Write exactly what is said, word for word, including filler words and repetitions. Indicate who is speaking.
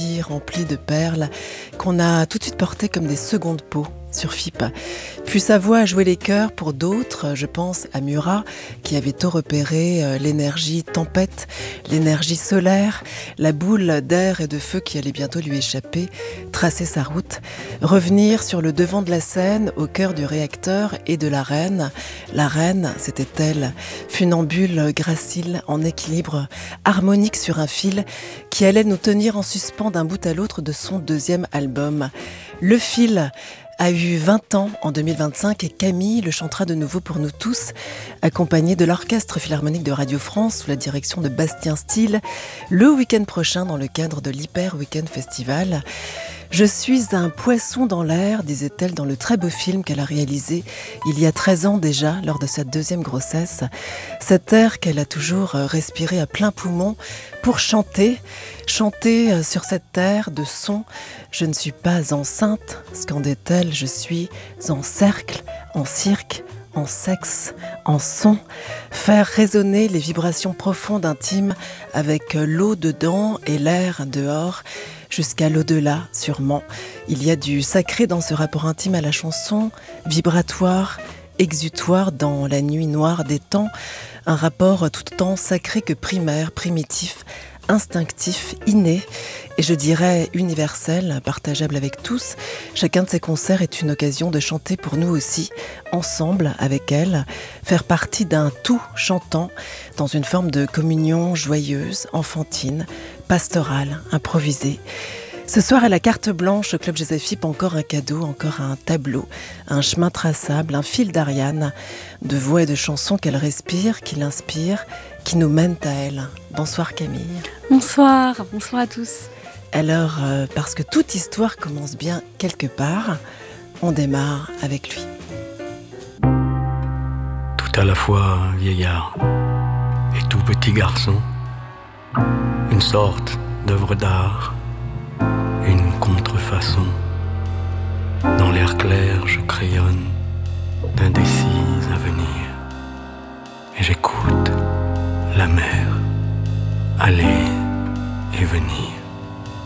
Speaker 1: filles remplies de perles qu'on a tout de suite portées comme des secondes peaux sur F I P. Puis sa voix a joué les cœurs pour d'autres, je pense à Murat, qui avait tôt repéré euh, l'énergie tempête, l'énergie solaire, la boule d'air et de feu qui allait bientôt lui échapper, tracer sa route, revenir sur le devant de la scène, au cœur du réacteur et de la reine. La reine, c'était elle, funambule, gracile, en équilibre, harmonique sur un fil, qui allait nous tenir en suspens d'un bout à l'autre de son deuxième album. Le fil a eu vingt ans en deux mille vingt-cinq et Camille le chantera de nouveau pour nous tous, accompagné de l'Orchestre Philharmonique de Radio France sous la direction de Bastien Steele, le week-end prochain dans le cadre de l'Hyper Weekend Festival. Je suis un poisson dans l'air, disait-elle dans le très beau film qu'elle a réalisé il y a treize ans déjà, lors de sa deuxième grossesse. Cet air qu'elle a toujours respiré à plein poumon pour chanter, chanter sur cette terre de son. Je ne suis pas enceinte, scandait-elle, je suis en cercle, en cirque, en sexe, en son, faire résonner les vibrations profondes intimes avec l'eau dedans et l'air dehors, jusqu'à l'au-delà, sûrement. Il y a du sacré dans ce rapport intime à la chanson, vibratoire, exutoire dans la nuit noire des temps, un rapport tout autant sacré que primaire, primitif, instinctif, inné, et je dirais universel, partageable avec tous. Chacun de ces concerts est une occasion de chanter pour nous aussi, ensemble avec elle, faire partie d'un tout chantant, dans une forme de communion joyeuse, enfantine, pastorale, improvisée. Ce soir, à la carte blanche au Club Joseph F I P, encore un cadeau, encore un tableau, un chemin traçable, un fil d'Ariane, de voix et de chansons qu'elle respire, qui l'inspire, qui nous mènent à elle. Bonsoir Camille.
Speaker 2: Bonsoir, bonsoir à tous.
Speaker 1: Alors, euh, parce que toute histoire commence bien quelque part, on démarre avec lui.
Speaker 3: Tout à la fois vieillard et tout petit garçon, une sorte d'œuvre d'art, une contrefaçon. Dans l'air clair, je crayonne d'indécis avenirs. Et j'écoute la mer aller et venir.